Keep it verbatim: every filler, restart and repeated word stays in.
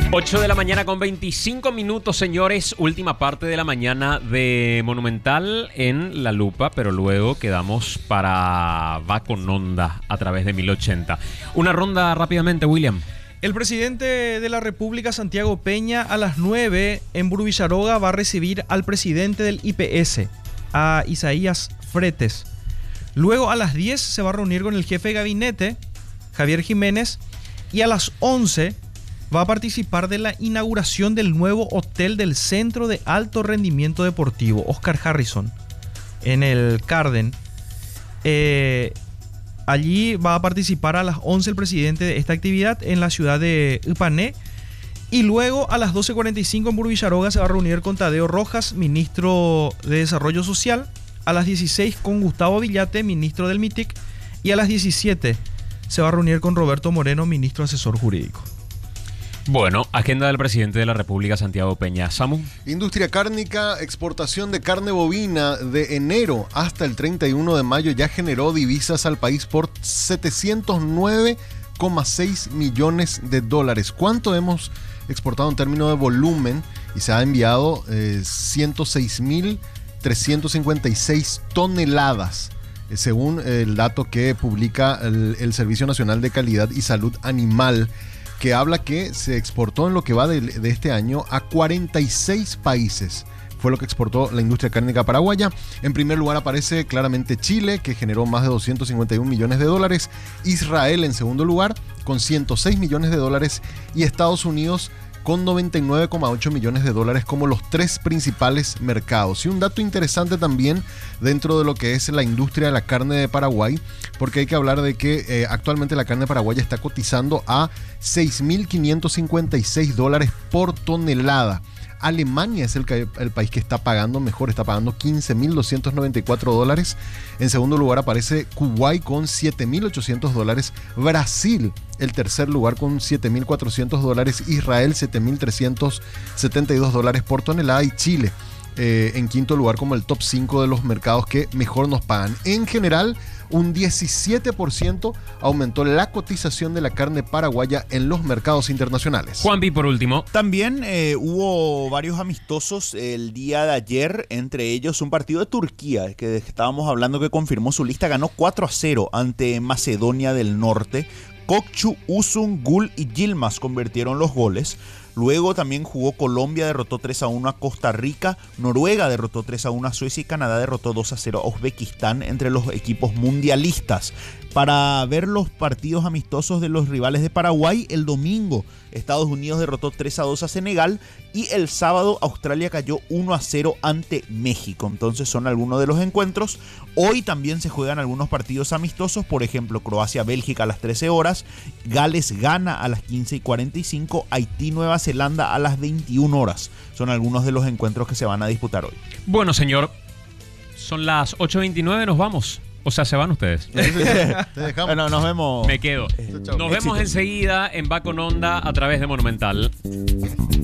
ocho de la mañana con veinticinco minutos, señores. Última parte de la mañana de Monumental en La Lupa, pero luego quedamos para Bacononda a través de mil ochenta. Una ronda rápidamente, William. El presidente de la República, Santiago Peña, a las nueve en Burubisharoga va a recibir al presidente del I P S, a Isaías Fretes. Luego a las diez se va a reunir con el jefe de gabinete, Javier Jiménez, y a las once va a participar de la inauguración del nuevo hotel del Centro de Alto Rendimiento Deportivo, Oscar Harrison, en el Carden. Eh, allí va a participar a las once el presidente de esta actividad en la ciudad de Ipané. Y luego a las doce cuarenta y cinco en Burubisharoga se va a reunir con Tadeo Rojas, ministro de Desarrollo Social. A las dieciséis con Gustavo Villate, ministro del MITIC. Y a las diecisiete se va a reunir con Roberto Moreno, ministro asesor jurídico. Bueno, agenda del presidente de la República, Santiago Peña. Samu. Industria cárnica, exportación de carne bovina de enero hasta el treinta y uno de mayo ya generó divisas al país por setecientos nueve coma seis millones de dólares. ¿Cuánto hemos exportado en términos de volumen? Y se ha enviado eh, ciento seis mil trescientos cincuenta y seis toneladas, eh, según el dato que publica el, el Servicio Nacional de Calidad y Salud Animal, que habla que se exportó en lo que va de, de este año a cuarenta y seis países. Fue lo que exportó la industria cárnica paraguaya. En primer lugar aparece claramente Chile, que generó más de doscientos cincuenta y un millones de dólares. Israel en segundo lugar, con ciento seis millones de dólares. Y Estados Unidos con noventa y nueve coma ocho millones de dólares como los tres principales mercados. Y un dato interesante también dentro de lo que es la industria de la carne de Paraguay, porque hay que hablar de que eh, actualmente la carne paraguaya está cotizando a seis mil quinientos cincuenta y seis dólares por tonelada. Alemania es el, que, el país que está pagando mejor, está pagando quince mil doscientos noventa y cuatro dólares. En segundo lugar aparece Kuwait con siete mil ochocientos dólares. Brasil, el tercer lugar con siete mil cuatrocientos dólares. Israel, siete mil trescientos setenta y dos dólares por tonelada. Y Chile, eh, en quinto lugar como el top cinco de los mercados que mejor nos pagan. En general, un diecisiete por ciento aumentó la cotización de la carne paraguaya en los mercados internacionales. Juanpi, por último. También eh, hubo varios amistosos el día de ayer, entre ellos un partido de Turquía, que estábamos hablando que confirmó su lista, ganó cuatro a cero ante Macedonia del Norte. Kokchu, Uzun, Gul y Yilmaz convirtieron los goles. Luego también jugó Colombia, derrotó tres a uno a Costa Rica, Noruega derrotó tres a uno a Suecia y Canadá derrotó dos a cero a Uzbekistán entre los equipos mundialistas. Para ver los partidos amistosos de los rivales de Paraguay, el domingo Estados Unidos derrotó tres a dos a Senegal y el sábado Australia cayó uno a cero ante México. Entonces son algunos de los encuentros. Hoy también se juegan algunos partidos amistosos, por ejemplo Croacia-Bélgica a las trece horas, Gales-Ghana a las quince y cuarenta y cinco, Haití-Nueva Zelanda a las veintiuna horas. Son algunos de los encuentros que se van a disputar hoy. Bueno, señor, son las ocho veintinueve, nos vamos. O sea, se van ustedes. Te dejamos. Bueno, nos vemos. Me quedo. Chau, chau. Nos vemos enseguida en Bacononda a través de Monumental.